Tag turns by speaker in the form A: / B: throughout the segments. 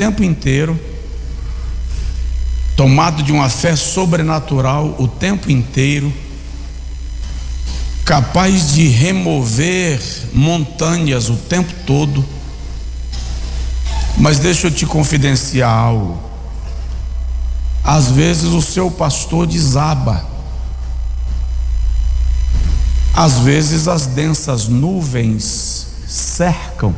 A: tempo inteiro, tomado de uma fé sobrenatural o tempo inteiro, capaz de remover montanhas o tempo todo. Mas deixa eu te confidenciar algo. Às vezes o seu pastor desaba. Às vezes as densas nuvens cercam.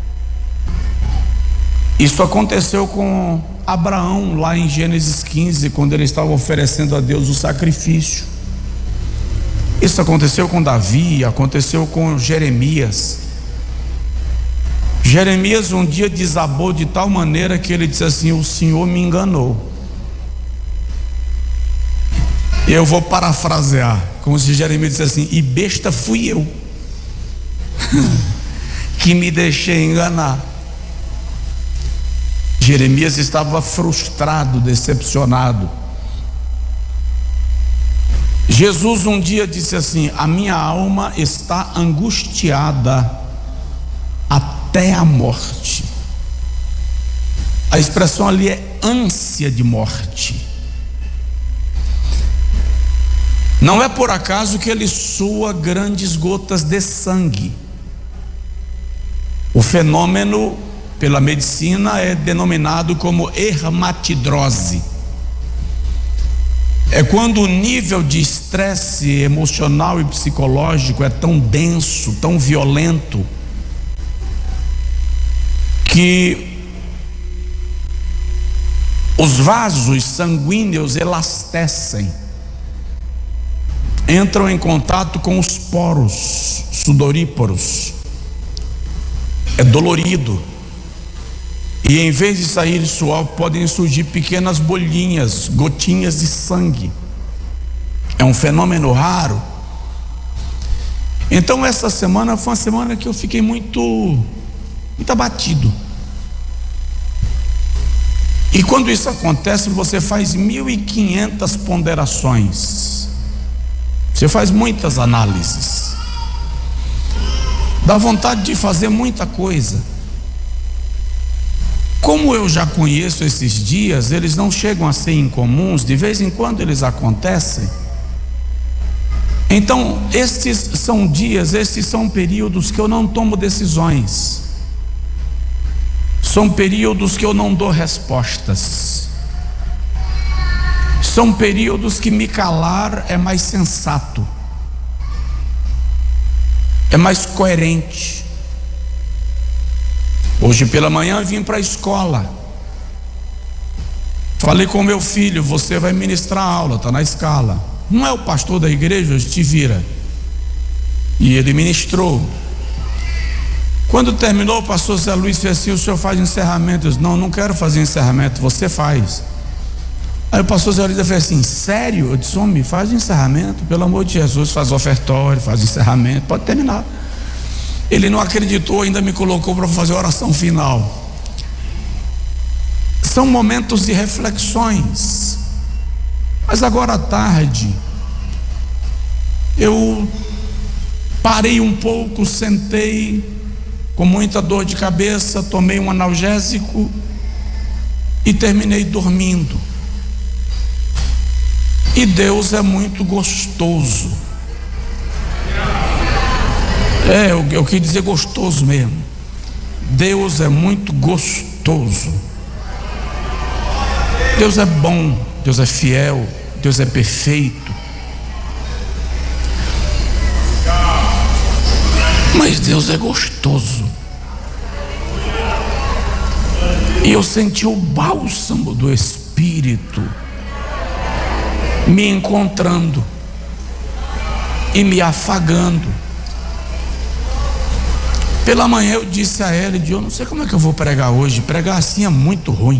A: Isso aconteceu com Abraão lá em Gênesis 15, quando ele estava oferecendo a Deus o sacrifício. Isso aconteceu com Davi, aconteceu com Jeremias. Jeremias um dia desabou de tal maneira que ele disse assim: o Senhor me enganou. Eu vou parafrasear, como se Jeremias dissesse assim: e besta fui eu que me deixei enganar. Jeremias estava frustrado, decepcionado. Jesus um dia disse assim: a minha alma está angustiada até a morte. A expressão ali é ânsia de morte. Não é por acaso que ele sua grandes gotas de sangue. O fenômeno, pela medicina, é denominado como hermatidrose. É quando o nível de estresse emocional e psicológico é tão denso, tão violento, que os vasos sanguíneos elastecem, entram em contato com os poros sudoríparos. É dolorido. E em vez de sair suor, podem surgir pequenas bolinhas, gotinhas de sangue. É um fenômeno raro. Então essa semana foi uma semana que eu fiquei muito abatido. E quando isso acontece, você faz 1500 ponderações. Você faz muitas análises. Dá vontade de fazer muita coisa. Como eu já conheço esses dias, eles não chegam a ser incomuns, de vez em quando eles acontecem. Então, estes são dias, estes são períodos que eu não tomo decisões. São períodos que eu não dou respostas. São períodos que me calar é mais sensato, é mais coerente. Hoje pela manhã vim para a escola. Falei com meu filho: você vai ministrar a aula, está na escala. Não é o pastor da igreja, hoje te vira. E ele ministrou. Quando terminou, o pastor Zé Luiz fez assim: o senhor faz encerramento? Eu disse: não quero fazer encerramento, você faz. Aí o pastor Zé Luiz fez assim: sério? Eu disse: homem, faz encerramento, pelo amor de Jesus, faz ofertório, faz encerramento, pode terminar. Ele não acreditou, ainda me colocou para fazer a oração final. São momentos de reflexões. Mas agora à tarde eu parei um pouco, sentei com muita dor de cabeça, tomei um analgésico e terminei dormindo. E Deus é muito gostoso. Eu quis dizer gostoso mesmo. Deus é muito gostoso. Deus é bom, Deus é fiel, Deus é perfeito. Mas Deus é gostoso. E eu senti o bálsamo do Espírito me encontrando e me afagando. Pela manhã eu disse a ela: eu não sei como é que eu vou pregar hoje, pregar assim é muito ruim.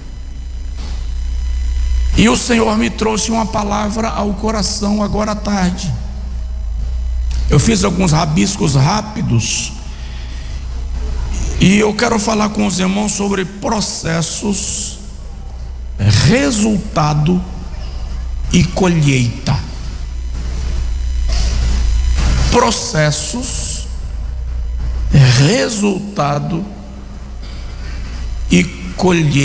A: E o Senhor me trouxe uma palavra ao coração agora à tarde. Eu fiz alguns rabiscos rápidos e eu quero falar com os irmãos sobre processos, resultado e colheita. Processos, resultado e colheita.